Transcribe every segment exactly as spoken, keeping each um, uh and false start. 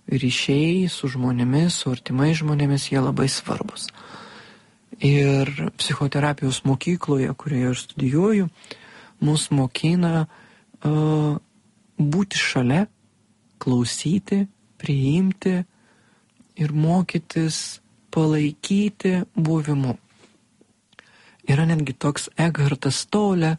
ryšiai su žmonėmis, su artimais žmonėmis, jie labai svarbus. Ir psichoterapijos mokykloje, kurioje aš studijuoju, mus mokina uh, būti šalia, klausyti, priimti ir mokytis palaikyti buvimu. Yra netgi toks Eckhartas Tolle,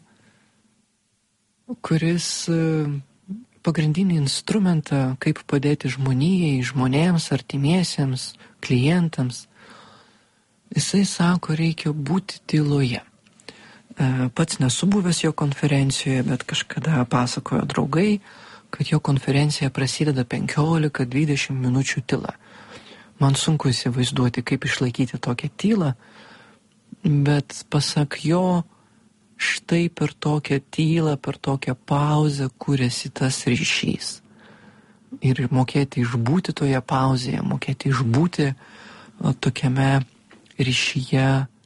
kuris pagrindinį instrumentą, kaip padėti žmonijai, žmonėms, artimiesiems, klientams, jisai sako, reikia būti tyloje. Pats nesu buvęs jo konferencijoje, bet kažkada pasakojo draugai, kad jo konferencija prasideda penkiolika dvidešimt minučių tyla. Man sunku įsivaizduoti, kaip išlaikyti tokią tylą, bet pasak jo, štai per tokią tylą, per tokią pauzę kūrėsi tas ryšys. Ir mokėti išbūti toje pauzėje, mokėti išbūti tokiame ryšyje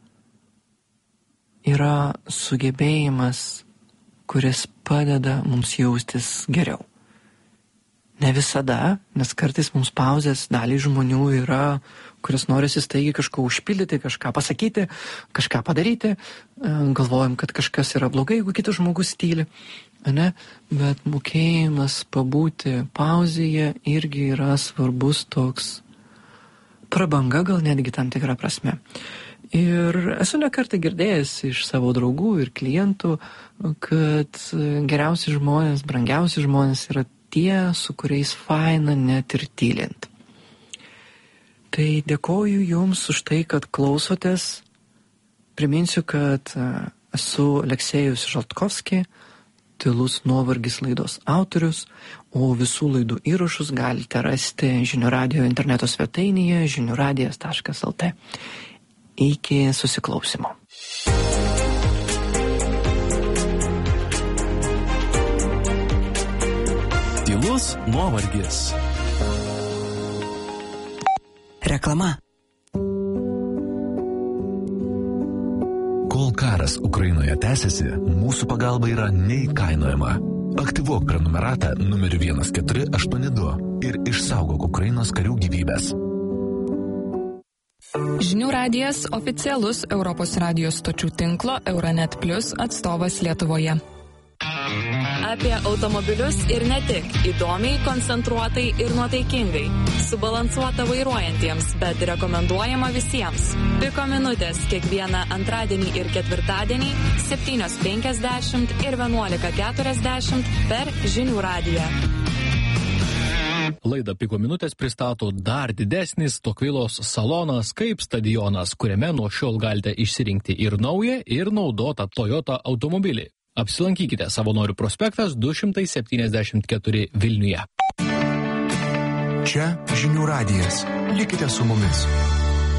yra sugebėjimas, kuris padeda mums jaustis geriau. Ne visada, nes kartais mums pauzės dalį žmonių yra, kuris norisi staigiai kažko užpildyti, kažką pasakyti, kažką padaryti. Galvojam, kad kažkas yra blogai, jeigu kitas žmogus tyli. Ne? Bet mokėjimas pabūti pauzėje irgi yra svarbus toks prabanga, gal netgi tam tikrą prasme. Ir esu ne kartą girdėjęs iš savo draugų ir klientų, kad geriausi žmonės, brangiausi žmonės yra tie, su kuriais faina net ir tylint. Tai dėkoju Jums už tai, kad klausotės. Priminsiu, kad esu Aleksejus Žaltkovski, Tylus nuovargis laidos autorius, o visų laidų įrašus galite rasti Žinių radijo interneto svetainėje žinių radijas taškas el tė. Iki susiklausimo. Tylus nuovargis. Reklama. Kol karas Ukrainoje tęsiasi, mūsų pagalba yra neįkainojama. Aktyvuok prenumeratą numeriu vienas keturi aštuoni du ir išsaugok Ukrainos karių gyvybės. Žinių radijas oficialus Europos radijos stočių tinklo Euronet Plus atstovas Lietuvoje. Apie automobilius ir ne tik. Įdomiai, koncentruotai ir nuotaikingai. Subalansuota vairuojantiems, bet rekomenduojama visiems. Piko minutės kiekvieną antradienį ir ketvirtadienį septynios penkiasdešimt ir vienuolika keturiasdešimt per Žinių radiją. Laidą Piko minutės pristato dar didesnis Tokvilos salonas kaip stadionas, kuriame nuo šiol galite išsirinkti ir naują, ir naudotą Toyota automobilį. Apsilankykite Savanorių prospektas du šimtai septyniasdešimt keturi Vilniuje. Čia Žinių radijas. Likite su mumis.